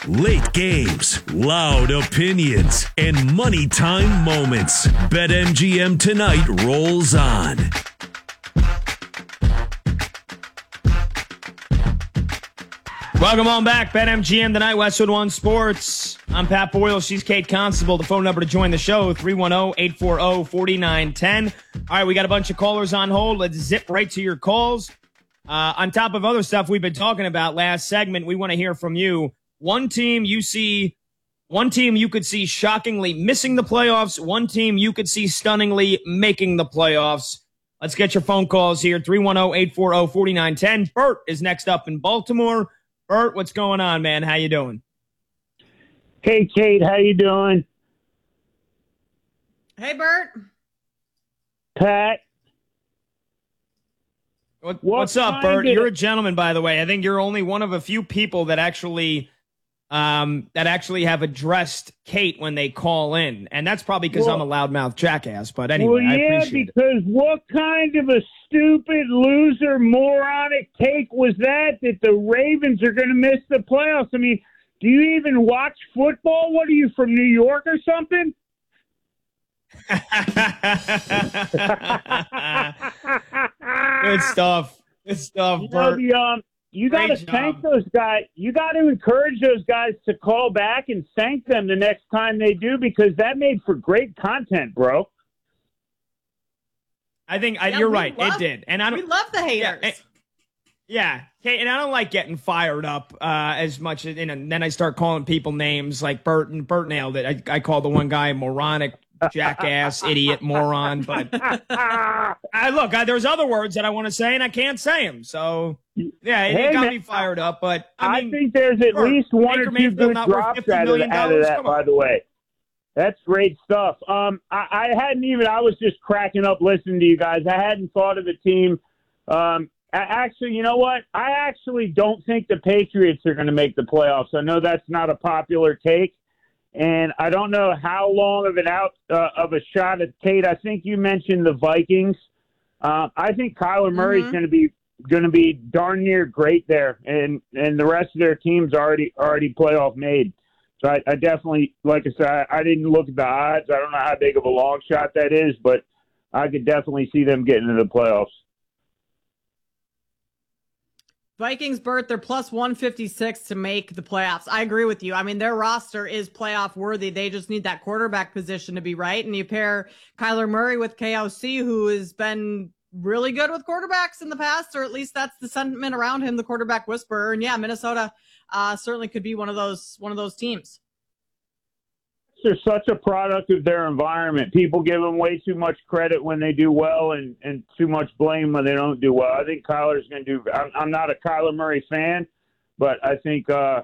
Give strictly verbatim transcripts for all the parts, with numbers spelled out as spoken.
Late games, loud opinions, and money time moments. BetMGM Tonight rolls on. Welcome on back. BetMGM Tonight, Westwood One Sports. I'm Pat Boyle. She's Kate Constable. The phone number to join the show, three one zero, eight four zero, four nine one zero. All right, we got a bunch of callers on hold. Let's zip right to your calls. Uh, on top of other stuff we've been talking about last segment, we want to hear from you. One team you see, one team you could see shockingly missing the playoffs. One team you could see stunningly making the playoffs. Let's get your phone calls here. three one zero, eight four zero, four nine one zero. Bert is next up in Baltimore. Bert, what's going on, man? How you doing? Hey, Kate. How you doing? Hey, Bert. Pat. What, What what's up, kind Bert? of- You're a gentleman, by the way. I think you're only one of a few people that actually um, that actually have addressed Kate when they call in. And that's probably because Well- I'm a loudmouth jackass. But anyway, well, I yeah, appreciate it. because what kind of a stupid, loser, moronic take was that, that the Ravens are going to miss the playoffs? I mean, do you even watch football? What are you, from New York or something? Good stuff. Good stuff, You know, Bert. the, um, you got to Great job. thank those guys. You got to encourage those guys to call back and thank them the next time they do, because that made for great content, bro. I think I, Yeah, you're we right. love- it did. And I We don't love the haters. Yeah, Yeah, okay, and I don't like getting fired up uh, as much, as, and then I start calling people names like Bert and Bert nailed it. I, I called the one guy moronic, jackass, idiot, moron. But I look, I, there's other words that I want to say and I can't say them. So yeah, it, Hey, it got man, me fired up. But I, I mean, think there's at Bert, least one Baker or two Mayfield good not worth drops fifty out of, million out of dollars? that, Come on. by the way. That's great stuff. Um, I, I hadn't even, I was just cracking up listening to you guys. I hadn't thought of the team. Um, I, actually, you know what? I actually don't think the Patriots are going to make the playoffs. I know that's not a popular take, and I don't know how long of an out uh, of a shot at Kate. I think you mentioned the Vikings. Uh, I think Kyler Murray's Mhm. going to be going to be darn near great there, and and the rest of their team's already already playoff made. So I, I definitely, like I said, I, I didn't look at the odds. I don't know how big of a long shot that is, but I could definitely see them getting into the playoffs. Vikings, Bert, they're plus one fifty-six to make the playoffs. I agree with you. I mean, their roster is playoff worthy. They just need that quarterback position to be right. And you pair Kyler Murray with K O C, who has been really good with quarterbacks in the past, or at least that's the sentiment around him, the quarterback whisperer. And yeah, Minnesota uh, certainly could be one of those one of those teams. They're such a product of their environment. People give them way too much credit when they do well, and, and too much blame when they don't do well. I think Kyler's going to do. I'm, I'm not a Kyler Murray fan, but I think uh,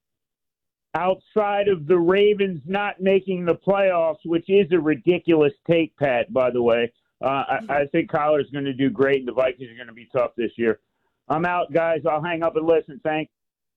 outside of the Ravens not making the playoffs, which is a ridiculous take, Pat, by the way, uh, I, I think Kyler's going to do great, and the Vikings are going to be tough this year. I'm out, guys. I'll hang up and listen. Thanks.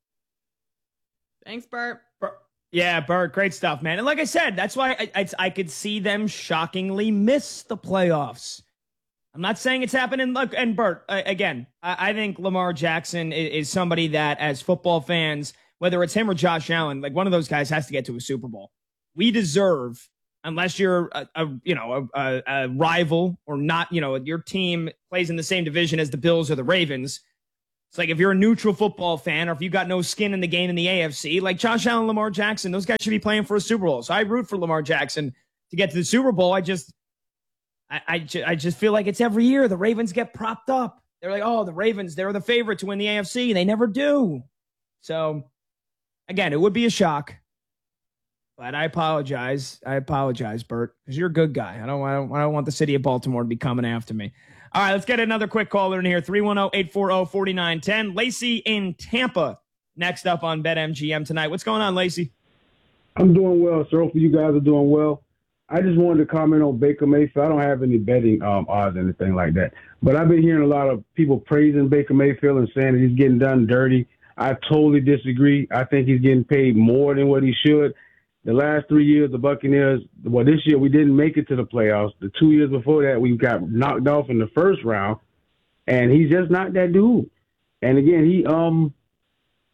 Thanks, Bert. yeah, Bert, great stuff, man. And like I said, that's why I, I, I could see them shockingly miss the playoffs. I'm not saying it's happening. Look, and Bert, uh, again, I, I think Lamar Jackson is, is somebody that, as football fans, whether it's him or Josh Allen, like one of those guys has to get to a Super Bowl. We deserve, unless you're a, a you know a, a, a rival or not, you know your team plays in the same division as the Bills or the Ravens. It's like if you're a neutral football fan or if you got no skin in the game in the A F C, like Josh Allen, Lamar Jackson, those guys should be playing for a Super Bowl. So I root for Lamar Jackson to get to the Super Bowl. I just, I, I, ju- I just feel like it's every year the Ravens get propped up. They're like, oh, the Ravens, they're the favorite to win the A F C. They never do. So again, it would be a shock. But I apologize. I apologize, Bert, because you're a good guy. I don't, I don't, I don't want the city of Baltimore to be coming after me. All right, let's get another quick caller in here. three one zero, eight four zero, four nine one zero. Lacey in Tampa next up on BetMGM tonight. What's going on, Lacey? I'm doing well, sir. Hopefully you guys are doing well. I just wanted to comment on Baker Mayfield. I don't have any betting um, odds or anything like that. But I've been hearing a lot of people praising Baker Mayfield and saying that he's getting done dirty. I totally disagree. I think he's getting paid more than what he should. The last three years, the Buccaneers, well, this year we didn't make it to the playoffs. The two years before that, we got knocked off in the first round, and he's just not that dude. And again, he um,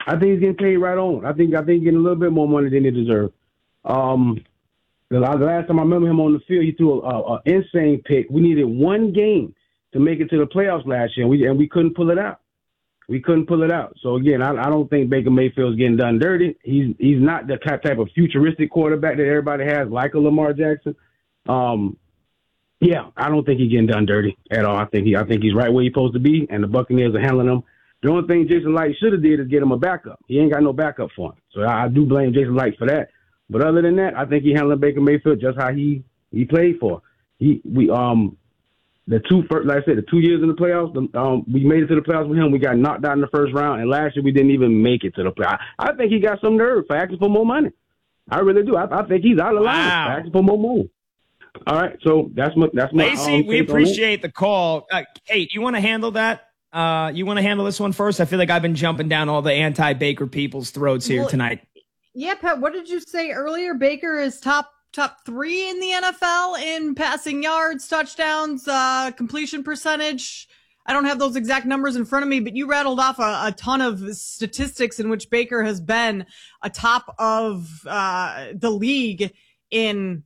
I think he's getting paid right on. I think I think he's getting a little bit more money than he deserves. Um, the last time I remember him on the field, he threw an insane pick. We needed one game to make it to the playoffs last year, and we and we couldn't pull it out. We couldn't pull it out. So again, I, I don't think Baker Mayfield's getting done dirty. He's he's not the type of futuristic quarterback that everybody has, like a Lamar Jackson. Um, yeah, I don't think he's getting done dirty at all. I think he I think he's right where he's supposed to be, and the Buccaneers are handling him. The only thing Jason Light should have did is get him a backup. He ain't got no backup for him. So I, I do blame Jason Light for that. But other than that, I think he handled Baker Mayfield just how he, he played for. He we um the two first, like I said, the two years in the playoffs, the, um we made it to the playoffs with him. We got knocked out in the first round, and last year we didn't even make it to the playoffs. I, I think he got some nerve for asking for more money. I really do. I, I think he's out of line Wow. for asking for more money. All right, so that's my that's my. Lacey, um, we take on appreciate the call. Uh, Kate, you want to handle that? Uh, you want to handle this one first? I feel like I've been jumping down all the anti-Baker people's throats here Well, tonight. Yeah, Pat, what did you say earlier? Baker is top top three in the N F L in passing yards, touchdowns, uh, completion percentage. I don't have those exact numbers in front of me, but you rattled off a, a ton of statistics in which Baker has been a top of uh, the league in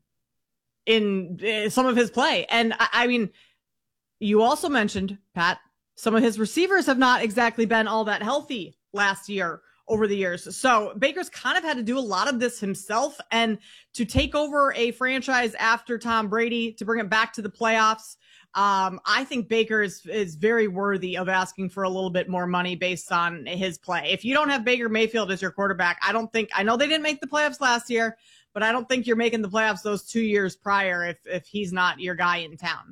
in uh, some of his play. And I, I mean, you also mentioned, Pat, some of his receivers have not exactly been all that healthy last year over the years. So Baker's kind of had to do a lot of this himself, and to take over a franchise after Tom Brady, to bring it back to the playoffs. Um, I think Baker is, is very worthy of asking for a little bit more money based on his play. If you don't have Baker Mayfield as your quarterback, I don't think, I know they didn't make the playoffs last year, but I don't think you're making the playoffs those two years prior if, if he's not your guy in town.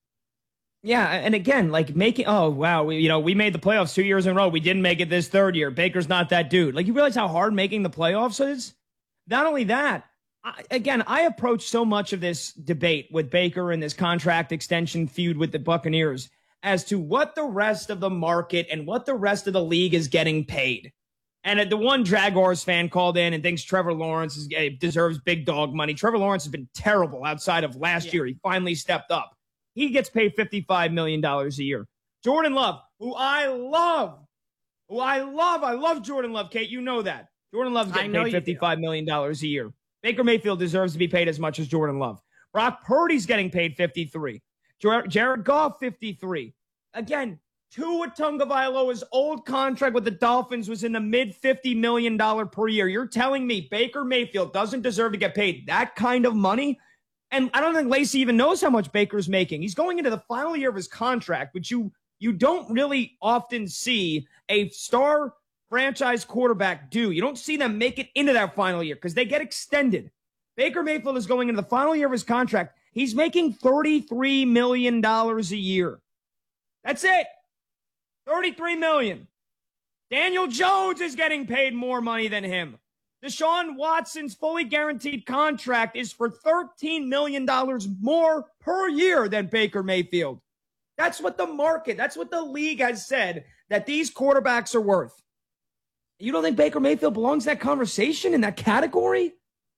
Yeah, and again, like making, oh, wow, we, you know, we made the playoffs two years in a row. We didn't make it this third year. Baker's not that dude. Like, you realize how hard making the playoffs is? Not only that, I, again, I approach so much of this debate with Baker and this contract extension feud with the Buccaneers as to what the rest of the market and what the rest of the league is getting paid. And the one Jaguars fan called in and thinks Trevor Lawrence is, uh, deserves big dog money. Trevor Lawrence has been terrible outside of last yeah. year. He finally stepped up. He gets paid fifty-five million dollars a year. Jordan Love, who I love, who I love, I love Jordan Love, Kate. You know that. Jordan Love's getting paid fifty-five million dollars a year. Baker Mayfield deserves to be paid as much as Jordan Love. Brock Purdy's getting paid fifty-three. Jared Goff, fifty-three. Again, Tua Tagovailoa's old contract with the Dolphins was in the mid fifty million dollars per year. You're telling me Baker Mayfield doesn't deserve to get paid that kind of money? And I don't think Lacey even knows how much Baker's making. He's going into the final year of his contract, which you you don't really often see a star franchise quarterback do. You don't see them make it into that final year because they get extended. Baker Mayfield is going into the final year of his contract. He's making thirty-three million dollars a year. That's it. thirty-three million dollars. Daniel Jones is getting paid more money than him. Deshaun Watson's fully guaranteed contract is for thirteen million dollars more per year than Baker Mayfield. That's what the market, that's what the league has said that these quarterbacks are worth. You don't think Baker Mayfield belongs in that conversation, in that category?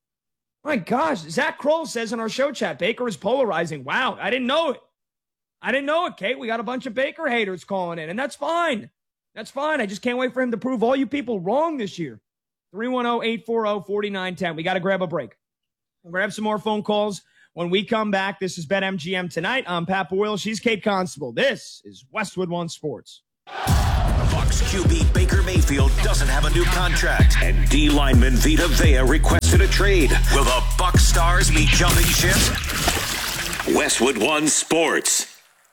My gosh, Zach Kroll says in our show chat, Baker is polarizing. Wow, I didn't know it. I didn't know it, Kate. We got a bunch of Baker haters calling in, and that's fine. That's fine. I just can't wait for him to prove all you people wrong this year. three one zero, eight four zero, four nine one zero. We got to grab a break. We'll grab some more phone calls when we come back. This is BetMGM Tonight. I'm Pat Boyle. She's Kate Constable. This is Westwood One Sports. Bucs Q B Baker Mayfield doesn't have a new contract, and D lineman Vita Vea requested a trade. Will the Bucs stars be jumping ship? Westwood One Sports.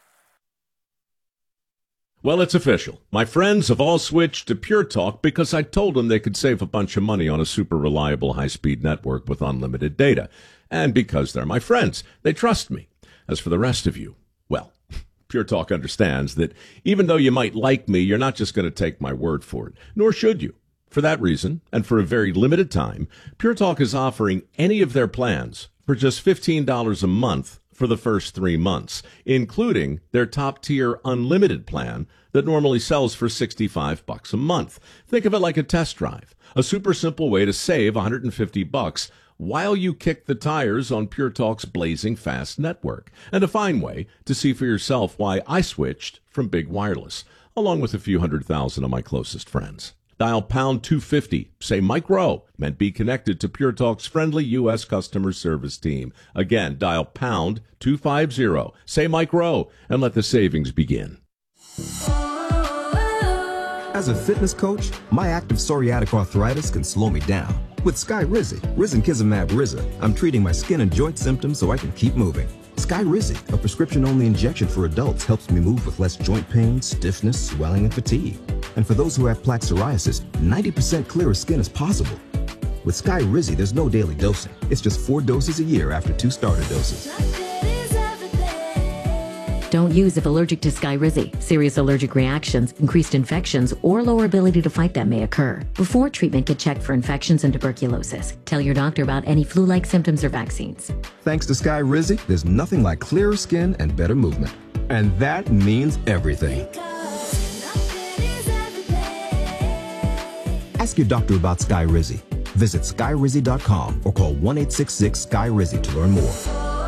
Well, it's official. My friends have all switched to Pure Talk because I told them they could save a bunch of money on a super reliable high-speed network with unlimited data. And because they're my friends, they trust me. As for the rest of you, well, Pure Talk understands that even though you might like me, you're not just going to take my word for it, nor should you. For that reason, and for a very limited time, Pure Talk is offering any of their plans for just fifteen dollars a month for the first three months, including their top-tier unlimited plan that normally sells for sixty-five bucks a month. Think of it like a test drive, a super simple way to save one hundred fifty bucks while you kick the tires on Pure Talk's blazing fast network, and a fine way to see for yourself why I switched from Big Wireless, along with a few hundred thousand of my closest friends. Dial pound two fifty. Say Mike Rowe. Meant be connected to Pure Talk's friendly U S customer service team. Again, dial pound two fifty. Say Mike Rowe and let the savings begin. As a fitness coach, my active psoriatic arthritis can slow me down. With Skyrizi, Risankizumab Riza, I'm treating my skin and joint symptoms so I can keep moving. Skyrizi, a prescription-only injection for adults, helps me move with less joint pain, stiffness, swelling, and fatigue. And for those who have plaque psoriasis, ninety percent clearer skin is possible. With Skyrizi, there's no daily dosing. It's just four doses a year after two starter doses. Don't use if allergic to Skyrizi. Serious allergic reactions, increased infections, or lower ability to fight them may occur. Before treatment, get checked for infections and tuberculosis. Tell your doctor about any flu-like symptoms or vaccines. Thanks to Skyrizi, there's nothing like clearer skin and better movement. And that means everything. Ask your doctor about Skyrizi. Visit Skyrizi dot com or call one eight six six Skyrizi to learn more.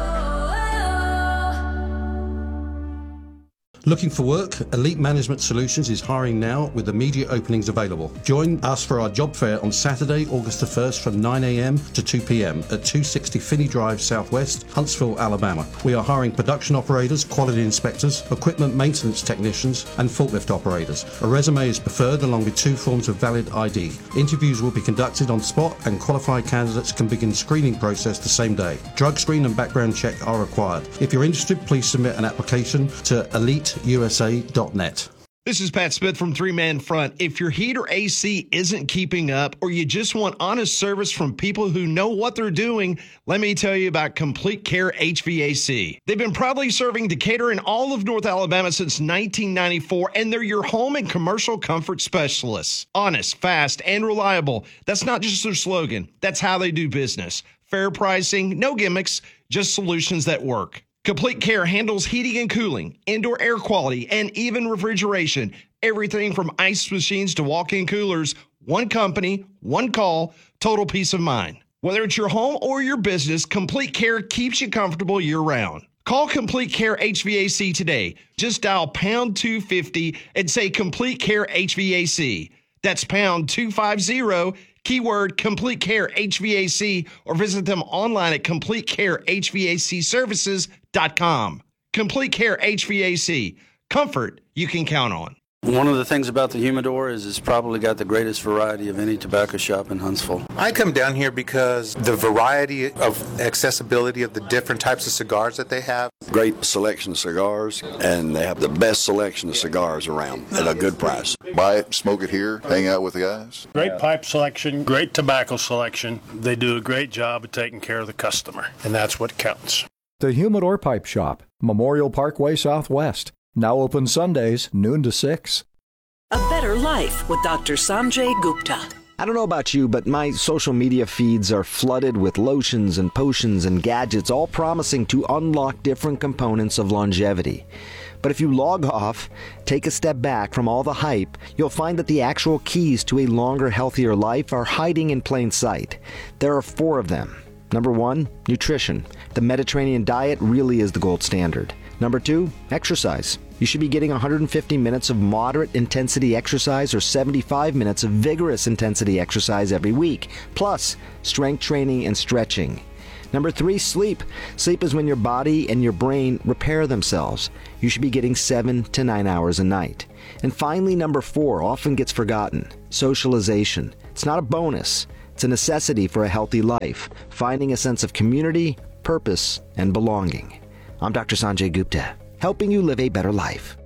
Looking for work? Elite Management Solutions is hiring now with immediate openings available. Join us for our job fair on Saturday, August the first from nine a.m. to two p.m. at two sixty Finney Drive Southwest, Huntsville, Alabama. We are hiring production operators, quality inspectors, equipment maintenance technicians, and forklift operators. A resume is preferred along with two forms of valid I D. Interviews will be conducted on spot and qualified candidates can begin screening process the same day. Drug screen and background check are required. If you're interested, please submit an application to elite U S A dot net. This is Pat Smith from Three Man Front. If your heat or A C isn't keeping up or you just want honest service from people who know what they're doing, let me tell you about Complete Care H V A C. They've been proudly serving Decatur and all of North Alabama since nineteen ninety-four, and they're your home and commercial comfort specialists. Honest, fast, and reliable. That's not just their slogan. That's how they do business. Fair pricing, no gimmicks, just solutions that work. Complete Care handles heating and cooling, indoor air quality, and even refrigeration. Everything from ice machines to walk-in coolers. One company, one call, total peace of mind. Whether it's your home or your business, Complete Care keeps you comfortable year-round. Call Complete Care H V A C today. Just dial pound two fifty and say Complete Care H V A C. That's pound two fifty, keyword Complete Care H V A C, or visit them online at complete care h v a c services dot com. Complete Care H V A C. Comfort you can count on. One of the things about the Humidor is it's probably got the greatest variety of any tobacco shop in Huntsville. I come down here because the variety of accessibility of the different types of cigars that they have. Great selection of cigars, and they have the best selection of cigars around at a good price. Buy it, smoke it here, hang out with the guys. Great pipe selection, great tobacco selection. They do a great job of taking care of the customer, and that's what counts. The Humidor Pipe Shop, Memorial Parkway Southwest. Now open Sundays, noon to six. A better life with Doctor Sanjay Gupta. I don't know about you, but my social media feeds are flooded with lotions and potions and gadgets, all promising to unlock different components of longevity. But if you log off, take a step back from all the hype, you'll find that the actual keys to a longer, healthier life are hiding in plain sight. There are four of them. Number one, nutrition. The Mediterranean diet really is the gold standard. Number two, exercise. You should be getting one hundred fifty minutes of moderate intensity exercise or seventy-five minutes of vigorous intensity exercise every week, plus strength training and stretching. Number three, sleep. Sleep is when your body and your brain repair themselves. You should be getting seven to nine hours a night. And finally, number four, often gets forgotten, socialization. It's not a bonus. It's a necessity for a healthy life, finding a sense of community, purpose, and belonging. I'm Doctor Sanjay Gupta, helping you live a better life.